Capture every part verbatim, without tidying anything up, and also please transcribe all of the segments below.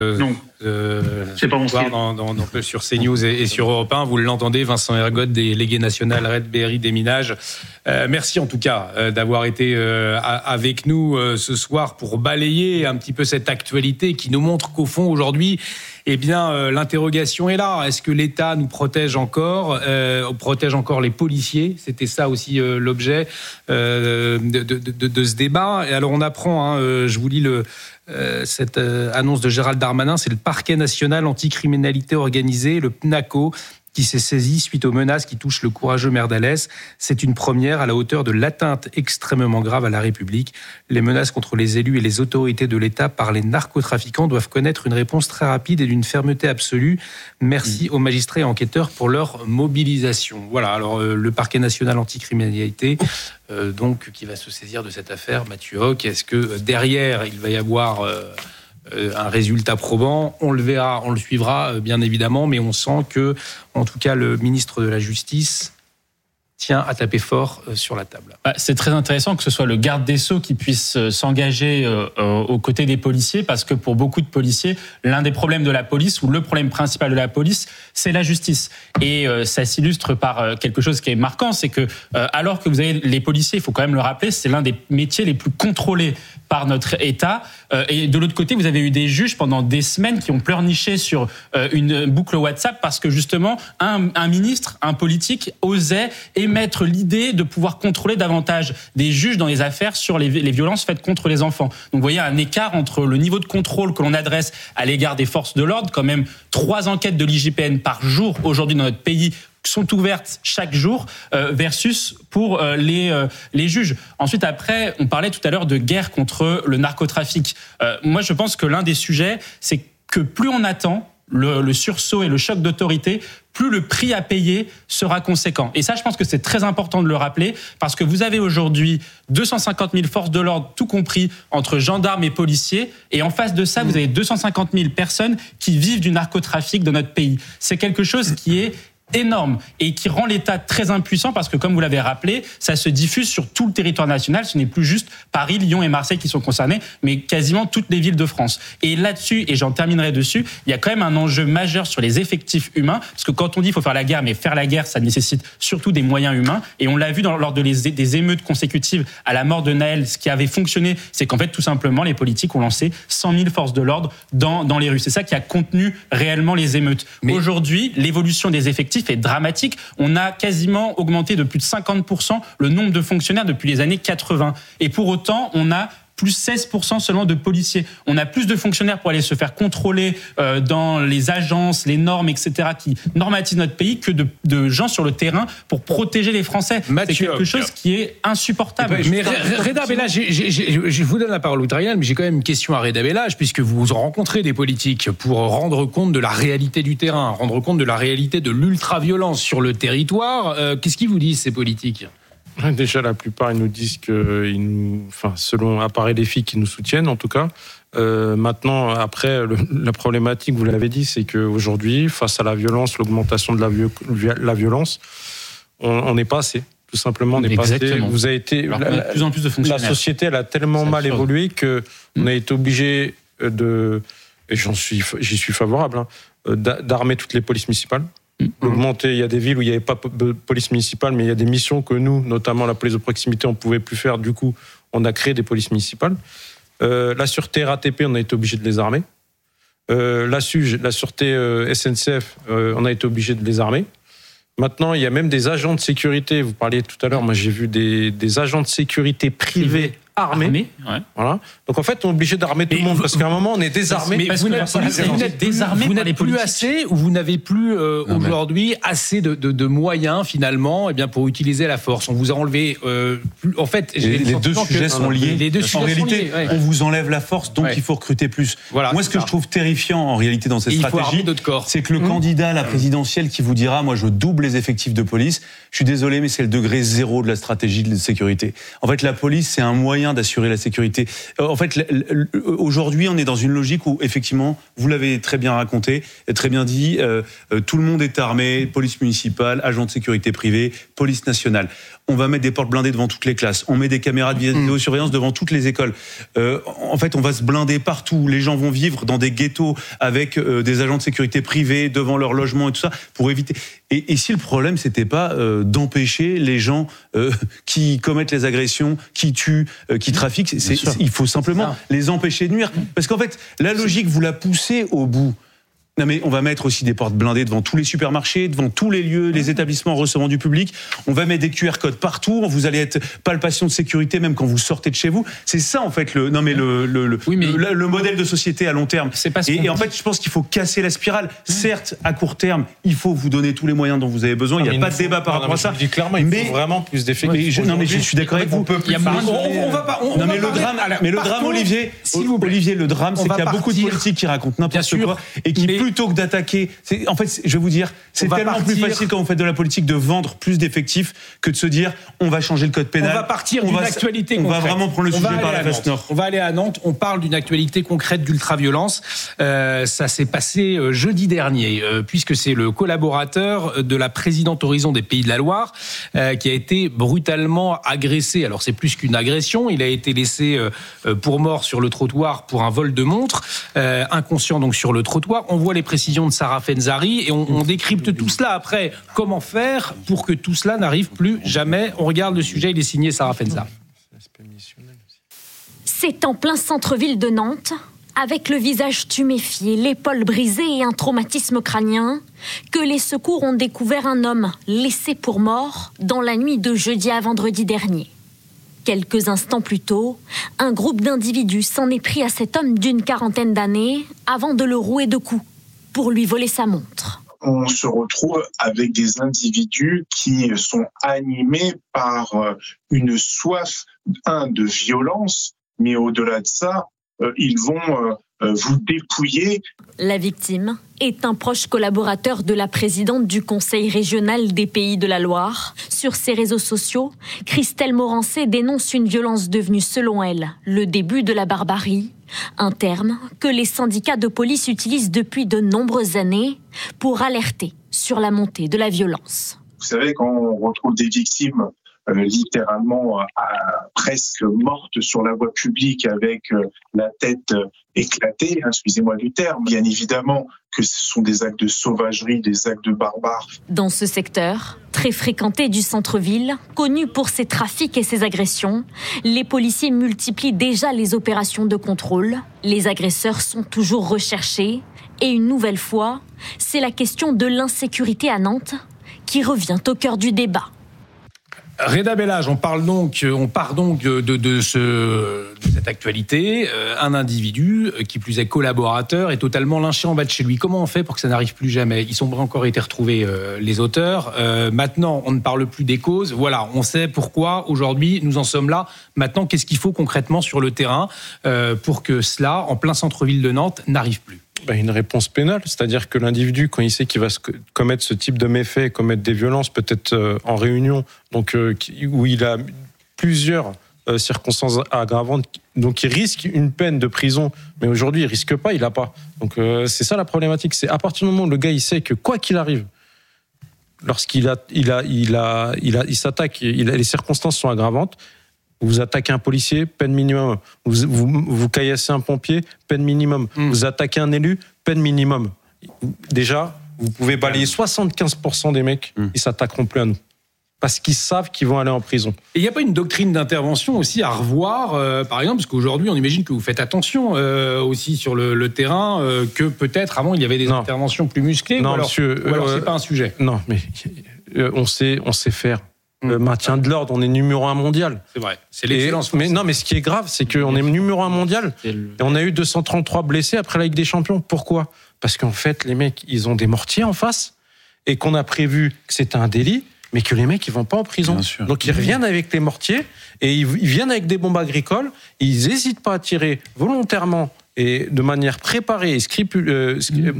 Euh, non, euh, c'est pas mon style. Dans, dans, dans, sur CNews et, et sur Europe un, vous l'entendez, Vincent Ergotte, délégué national Red B R I des Minages. Euh, merci en tout cas euh, d'avoir été euh, avec nous euh, ce soir pour balayer un petit peu cette actualité qui nous montre qu'au fond aujourd'hui, eh bien, euh, l'interrogation est là. Est-ce que l'État nous protège encore, euh, protège encore les policiers ? C'était ça aussi euh, l'objet euh, de, de, de, de ce débat. Et alors on apprend, hein, euh, je vous lis le Euh, cette euh, annonce de Gérald Darmanin, c'est le parquet national anticriminalité organisée, le PNACO, qui s'est saisi suite aux menaces qui touchent le courageux maire d'Alès. C'est une première à la hauteur de l'atteinte extrêmement grave à la République. Les menaces contre les élus et les autorités de l'État par les narcotrafiquants doivent connaître une réponse très rapide et d'une fermeté absolue. Merci aux magistrats et enquêteurs pour leur mobilisation. Voilà, alors euh, le parquet national anticriminalité, euh, donc, qui va se saisir de cette affaire, Mathieu Hoc. Est-ce que euh, derrière, il va y avoir... Euh, un résultat probant, on le verra, on le suivra bien évidemment, mais on sent que, en tout cas, le ministre de la Justice tient à taper fort sur la table. C'est très intéressant que ce soit le garde des Sceaux qui puisse s'engager aux côtés des policiers, parce que pour beaucoup de policiers, l'un des problèmes de la police, ou le problème principal de la police, c'est la justice. Et ça s'illustre par quelque chose qui est marquant, c'est que alors que vous avez les policiers, il faut quand même le rappeler, c'est l'un des métiers les plus contrôlés par notre État. Et de l'autre côté, vous avez eu des juges pendant des semaines qui ont pleurniché sur une boucle WhatsApp parce que justement, un, un ministre, un politique osait émettre l'idée de pouvoir contrôler davantage des juges dans les affaires sur les, les violences faites contre les enfants. Donc vous voyez un écart entre le niveau de contrôle que l'on adresse à l'égard des forces de l'ordre, quand même trois enquêtes de l'I G P N par jour aujourd'hui dans notre pays sont ouvertes chaque jour euh, versus pour euh, les euh, les juges. Ensuite, après, on parlait tout à l'heure de guerre contre le narcotrafic. Euh, moi, je pense que l'un des sujets, c'est que plus on attend, le, le sursaut et le choc d'autorité, plus le prix à payer sera conséquent. Et ça, je pense que c'est très important de le rappeler, parce que vous avez aujourd'hui deux cent cinquante mille forces de l'ordre, tout compris, entre gendarmes et policiers, et en face de ça, vous avez deux cent cinquante mille personnes qui vivent du narcotrafic dans notre pays. C'est quelque chose qui est énorme et qui rend l'État très impuissant, parce que, comme vous l'avez rappelé, ça se diffuse sur tout le territoire national. Ce n'est plus juste Paris, Lyon et Marseille qui sont concernés, mais quasiment toutes les villes de France. Et là-dessus, et j'en terminerai dessus, il y a quand même un enjeu majeur sur les effectifs humains, parce que quand on dit qu'il faut faire la guerre, mais faire la guerre, ça nécessite surtout des moyens humains. Et on l'a vu dans, lors de les, des émeutes consécutives à la mort de Naël. Ce qui avait fonctionné, c'est qu'en fait, tout simplement, les politiques ont lancé cent mille forces de l'ordre dans, dans les rues. C'est ça qui a contenu réellement les émeutes. Mais aujourd'hui, l'évolution des effectifs est dramatique. On a quasiment augmenté de plus de cinquante pour cent le nombre de fonctionnaires depuis les années quatre-vingts. Et pour autant, on a plus seize pour cent seulement de policiers. On a plus de fonctionnaires pour aller se faire contrôler euh, dans les agences, les normes, et cetera, qui normatisent notre pays, que de, de gens sur le terrain pour protéger les Français. Mathieu, c'est quelque chose qui est insupportable. Mais Reda Bellage, je vous donne la parole, Outriel, mais j'ai quand même une question à Reda Bellage, puisque vous rencontrez des politiques pour rendre compte de la réalité du terrain, rendre compte de la réalité de l'ultra-violence sur le territoire. Euh, qu'est-ce qu'ils vous disent, ces politiques ? Déjà, la plupart, ils nous disent que, ils nous, enfin, selon appareil des filles qui nous soutiennent, en tout cas. Euh, maintenant, après, le, la problématique, vous l'avez dit, c'est qu'aujourd'hui, face à la violence, l'augmentation de la, la violence, on n'est pas assez. Tout simplement, on n'est pas assez. Vous avez été, la, de plus en plus de fonctionnaires. La société, elle a tellement mal évolué que on a été obligé de, et j'en suis, j'y suis favorable, hein, d'armer toutes les polices municipales. Augmenter, il y a des villes où il n'y avait pas de police municipale, mais il y a des missions que nous, notamment la police de proximité, on ne pouvait plus faire. Du coup, on a créé des polices municipales. Euh, la sûreté R A T P, on a été obligé de les armer. Euh, la S U G, la sûreté euh, S N C F, euh, on a été obligé de les armer. Maintenant, il y a même des agents de sécurité. Vous parliez tout à l'heure, moi j'ai vu des, des agents de sécurité privés armés. Armé, ouais. Voilà. Donc en fait, on est obligé d'armer tout mais le monde, vous, parce qu'à un moment, on est désarmé. Mais vous n'êtes plus, vous n'êtes désarmé, vous n'êtes plus assez, ou vous n'avez plus euh, non, aujourd'hui mais... assez de, de, de moyens finalement, eh bien pour utiliser la force. On vous a enlevé. Euh, plus, en fait, les, les deux sujets que, sont liés. Les deux en réalité, liés, ouais. on vous enlève la force, donc ouais. il faut recruter plus. Voilà, moi, ce que ça. je trouve terrifiant en réalité dans cette Et stratégie, c'est que le mmh. candidat à la présidentielle qui vous dira, moi, je double les effectifs de police. Je suis désolé, mais c'est le degré zéro de la stratégie de sécurité. En fait, la police, c'est un moyen moyens d'assurer la sécurité. En fait, aujourd'hui, on est dans une logique où, effectivement, vous l'avez très bien raconté, très bien dit, euh, tout le monde est armé, police municipale, agent de sécurité privée, police nationale. On va mettre des portes blindées devant toutes les classes. On met des caméras de vidéosurveillance devant toutes les écoles. Euh, en fait, on va se blinder partout. Les gens vont vivre dans des ghettos avec euh, des agents de sécurité privés devant leur logement et tout ça pour éviter. Et, et si le problème, c'était pas euh, d'empêcher les gens euh, qui commettent les agressions, qui tuent, euh, qui trafiquent, c'est, c'est, il faut simplement les empêcher de nuire. Parce qu'en fait, la logique, vous la poussez au bout. Non mais on va mettre aussi des portes blindées devant tous les supermarchés, devant tous les lieux, les établissements recevant du public. On va mettre des Q R codes partout. Vous allez être palpation de sécurité même quand vous sortez de chez vous. C'est ça en fait le non mais le le le, oui, mais le, le modèle de société à long terme. C'est pas ce et, et en fait je pense qu'il faut casser la spirale. Certes à court terme il faut vous donner tous les moyens dont vous avez besoin. Non, il n'y a pas de débat par rapport à ça. Je dis clairement il mais faut vraiment plus d'effectifs. Je, non mais je suis d'accord avec vous. Il y a on, on va pas. On, non on mais va le drame. aller, mais le drame Olivier. Olivier le drame c'est qu'il y a beaucoup de politiques qui racontent n'importe quoi et qui plutôt que d'attaquer. C'est, en fait, je vais vous dire, c'est tellement partir. plus facile quand vous faites de la politique de vendre plus d'effectifs que de se dire on va changer le code pénal. On va partir on d'une va, actualité on concrète. On va vraiment prendre le on sujet par la face nord. On va aller à Nantes. On parle d'une actualité concrète d'ultraviolence. Euh, ça s'est passé euh, jeudi dernier, euh, puisque c'est le collaborateur de la présidente Horizon des Pays de la Loire euh, qui a été brutalement agressé. Alors c'est plus qu'une agression. Il a été laissé euh, pour mort sur le trottoir pour un vol de montre, euh, inconscient donc sur le trottoir. On voit les précisions de Sarah Fenzari et on, on décrypte tout cela après. Comment faire pour que tout cela n'arrive plus jamais? On regarde le sujet, il est signé Sarah Fenzari. C'est en plein centre-ville de Nantes, avec le visage tuméfié, l'épaule brisée et un traumatisme crânien, que les secours ont découvert un homme laissé pour mort dans la nuit de jeudi à vendredi dernier. Quelques instants plus tôt, un groupe d'individus s'en est pris à cet homme d'une quarantaine d'années avant de le rouer de coups pour lui voler sa montre. On se retrouve avec des individus qui sont animés par une soif, un, de violence, mais au-delà de ça, ils vont vous dépouiller. La victime est un proche collaborateur de la présidente du Conseil régional des Pays de la Loire. Sur ses réseaux sociaux, Christelle Morancé dénonce une violence devenue, selon elle, le début de la barbarie. Un terme que les syndicats de police utilisent depuis de nombreuses années pour alerter sur la montée de la violence. Vous savez, quand on retrouve des victimes euh, littéralement euh, presque mortes sur la voie publique avec euh, la tête euh, éclatée, hein, excusez-moi du terme, bien évidemment que ce sont des actes de sauvagerie, des actes de barbares. Dans ce secteur, très fréquenté du centre-ville, connu pour ses trafics et ses agressions, les policiers multiplient déjà les opérations de contrôle. Les agresseurs sont toujours recherchés. Et une nouvelle fois, c'est la question de l'insécurité à Nantes qui revient au cœur du débat. Reda Bellage, on parle donc, on part donc de, de, ce, de cette actualité. Un individu, qui plus est collaborateur, est totalement lynché en bas de chez lui. Comment on fait pour que ça n'arrive plus jamais? Ils sont encore été retrouvés, euh, les auteurs. Euh, maintenant, on ne parle plus des causes. Voilà, on sait pourquoi aujourd'hui nous en sommes là. Maintenant, qu'est-ce qu'il faut concrètement sur le terrain euh, pour que cela, en plein centre-ville de Nantes, n'arrive plus? Ben, une réponse pénale, c'est-à-dire que l'individu, quand il sait qu'il va commettre ce type de méfaits, commettre des violences, peut-être euh, en réunion, donc euh, où il a plusieurs euh, circonstances aggravantes, donc il risque une peine de prison, mais aujourd'hui il risque pas, il a pas. Donc euh, c'est ça la problématique, c'est à partir du moment où le gars il sait que quoi qu'il arrive, lorsqu'il a, il a, il a, il a, il s'attaque, il a, les circonstances sont aggravantes. Vous attaquez un policier, peine minimum. Vous, vous, vous caillassez un pompier, peine minimum. Mmh. Vous attaquez un élu, peine minimum. Déjà, vous pouvez balayer soixante-quinze pour cent des mecs, mmh. ils s'attaqueront plus à nous. Parce qu'ils savent qu'ils vont aller en prison. Et il n'y a pas une doctrine d'intervention aussi à revoir, euh, par exemple, parce qu'aujourd'hui, on imagine que vous faites attention euh, aussi sur le, le terrain, euh, que peut-être avant, il y avait des non. interventions plus musclées, non, ou alors, monsieur, ou alors euh, c'est pas un sujet. Non, mais euh, on sait, on sait faire. Le maintien de l'ordre, on est numéro un mondial. C'est vrai, c'est l'excellence. Et, mais non, mais ce qui est grave, c'est qu'on est numéro un mondial et on a eu deux cent trente-trois blessés après la Ligue des Champions. Pourquoi? Parce qu'en fait, les mecs, ils ont des mortiers en face et qu'on a prévu que c'était un délit, mais que les mecs, ils vont pas en prison. Donc ils reviennent avec les mortiers et ils viennent avec des bombes agricoles. Ils hésitent pas à tirer volontairement et de manière préparée et scrupule, euh,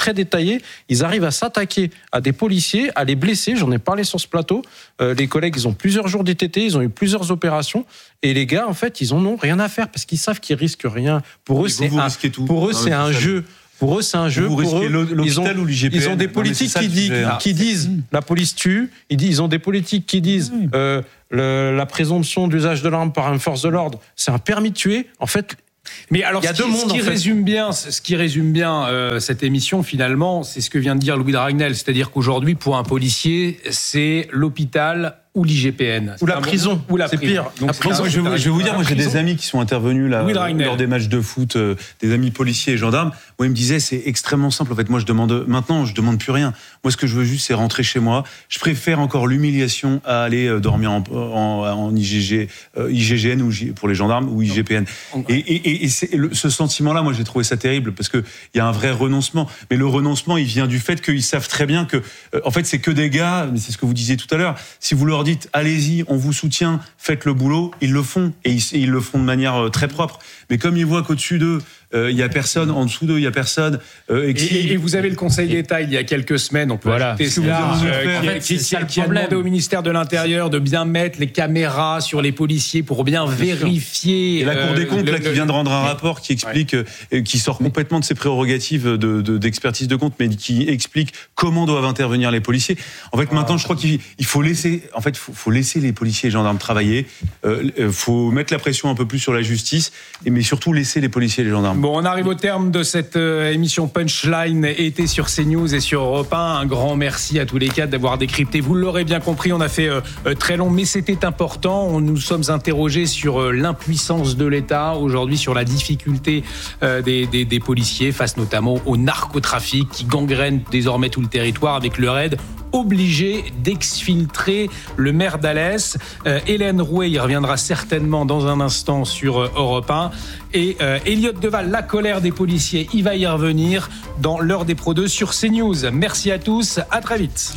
très détaillé. Ils arrivent à s'attaquer à des policiers, à les blesser. J'en ai parlé sur ce plateau. Euh, les collègues, ils ont plusieurs jours d'I T T, ils ont eu plusieurs opérations. Et les gars, en fait, ils en ont rien à faire parce qu'ils savent qu'ils risquent rien. Pour eux, c'est vous un, risquez tout. pour eux, Non, c'est un c'est jeu. Pour eux, c'est un jeu. Vous Pour risquez eux, ils ont, ou l'I G P N. ils ont des politiques qui, dit, qui disent la police tue. Ils disent, ils ont des politiques qui disent euh, le, la présomption d'usage de l'arme par une force de l'ordre, c'est un permis de tuer. En fait. Mais alors, il y a ce qui, deux mondes, ce qui en fait. résume bien, ce qui résume bien euh, cette émission finalement, c'est ce que vient de dire Louis Dragnel, c'est-à-dire qu'aujourd'hui, pour un policier, c'est l'hôpital ou l'I G P N. Ou la prison. Ou la c'est prison. pire. Donc, la prison, moi, je, vais, je vais vous dire, moi j'ai des amis qui sont intervenus là oui, euh, lors des matchs de foot, euh, des amis policiers et gendarmes. Moi, ils me disaient c'est extrêmement simple. En fait, moi, je demande maintenant, je demande plus rien. Moi, ce que je veux juste, c'est rentrer chez moi. Je préfère encore l'humiliation à aller euh, dormir en, en, en I G G, euh, I G G N ou J, pour les gendarmes ou I G P N. Et, et, et, c'est, le, ce sentiment-là, moi, j'ai trouvé ça terrible parce que il y a un vrai renoncement. Mais le renoncement, il vient du fait qu'ils savent très bien que, euh, en fait, c'est que des gars. Mais c'est ce que vous disiez tout à l'heure. Si vous leur dites, allez-y, on vous soutient, faites le boulot, ils le font et ils, ils le font de manière très propre. Mais comme ils voient qu'au-dessus d'eux, il euh, y a personne, en dessous d'eux, il y a personne. Euh, et, qui... et, et vous avez le Conseil d'État il y a quelques semaines, on peut voilà. ajouter cela, euh, qui, en fait, qui, qui, qui, qui a demandé au ministère de l'Intérieur de bien mettre les caméras sur les policiers pour bien, bien vérifier. Et la Cour des comptes, euh, là, le, qui vient de rendre un rapport qui explique, ouais. euh, qui sort complètement de ses prérogatives de, de, d'expertise de compte, mais qui explique comment doivent intervenir les policiers. En fait, maintenant, je crois qu'il il faut laisser, en fait, faut, faut laisser les policiers et les gendarmes travailler. Euh, faut mettre la pression un peu plus sur la justice, et mais surtout laisser les policiers et les gendarmes. Bon, on arrive au terme de cette euh, émission Punchline été sur CNews et sur Europe un. Un grand merci à tous les quatre d'avoir décrypté. Vous l'aurez bien compris, on a fait euh, très long, mais c'était important. On nous sommes interrogés sur euh, l'impuissance de l'État aujourd'hui, sur la difficulté euh, des, des, des policiers face notamment au narcotrafic qui gangrène désormais tout le territoire avec le raid obligé d'exfiltrer le maire d'Alès. Euh, Hélène Rouet y reviendra certainement dans un instant sur euh, Europe un. Et euh, Elliott Deval, la colère des policiers, il va y revenir dans l'heure des Pro deux sur CNews. Merci à tous, à très vite.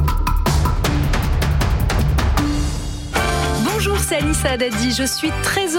Bonjour, c'est Anissa Haddadi, je suis très